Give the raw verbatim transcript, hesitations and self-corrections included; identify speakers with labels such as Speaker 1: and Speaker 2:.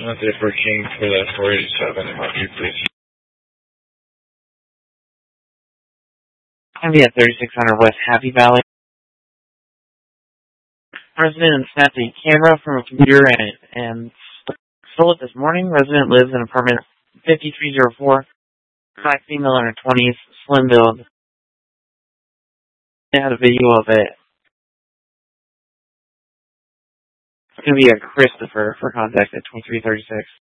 Speaker 1: Method for King for the four eighty-seven, help you please.
Speaker 2: I'll be at thirty-six hundred West Happy Valley. Resident snapped a camera from a computer and, and stole it this morning. Resident lives in apartment fifty-three oh four. Black female in her twenties, slim build. They had a video of it. It's going to be a Christopher for contact at twenty-three thirty-six.